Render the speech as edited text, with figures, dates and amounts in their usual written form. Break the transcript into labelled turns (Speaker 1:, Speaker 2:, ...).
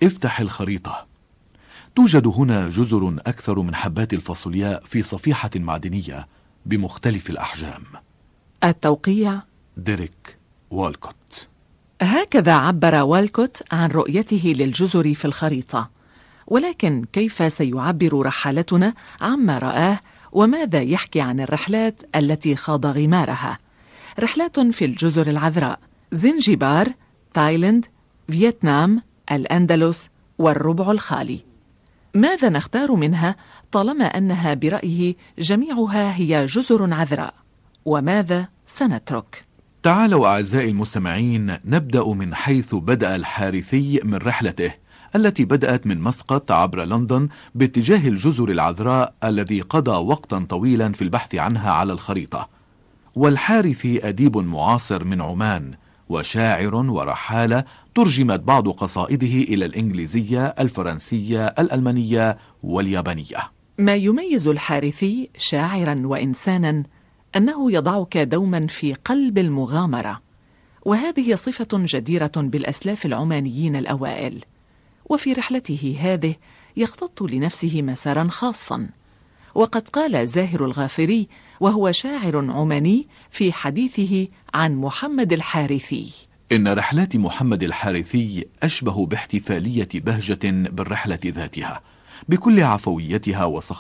Speaker 1: افتح الخريطة. توجد هنا جزر أكثر من حبات الفاصولياء في صفيحة معدنية بمختلف الأحجام.
Speaker 2: التوقيع
Speaker 1: ديريك والكوت.
Speaker 2: هكذا عبر والكوت عن رؤيته للجزر في الخريطة، ولكن كيف سيعبر رحالتنا عما رآه، وماذا يحكي عن الرحلات التي خاض غمارها؟ رحلات في الجزر العذراء، زنجبار، تايلاند، فيتنام، الأندلس والربع الخالي. ماذا نختار منها طالما أنها برأيه جميعها هي جزر عذراء؟ وماذا سنترك؟
Speaker 1: تعالوا أعزائي المستمعين نبدأ من حيث بدأ الحارثي من رحلته التي بدأت من مسقط عبر لندن باتجاه الجزر العذراء الذي قضى وقتا طويلا في البحث عنها على الخريطة. والحارثي أديب معاصر من عمان وشاعر ورحالة، ترجمت بعض قصائده إلى الإنجليزية، الفرنسية، الألمانية واليابانية.
Speaker 2: ما يميز الحارثي شاعرا وإنسانا أنه يضعك دوما في قلب المغامرة، وهذه صفة جديرة بالأسلاف العمانيين الأوائل. وفي رحلته هذه يختط لنفسه مسارا خاصا، وقد قال زاهر الغافري وهو شاعر عماني في حديثه عن محمد الحارثي:
Speaker 1: إن رحلات محمد الحارثي أشبه باحتفالية بهجة بالرحلة ذاتها، بكل عفويتها